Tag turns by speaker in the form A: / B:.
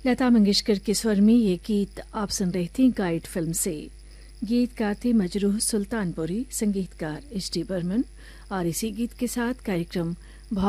A: लता मंगेशकर के स्वर में ये गीत आप सुन रहे थे गाइड फिल्म से। गीतकार थे मजरूह सुल्तानपुरी, संगीतकार एच डी बर्मन। और इसी गीत के साथ कार्यक्रम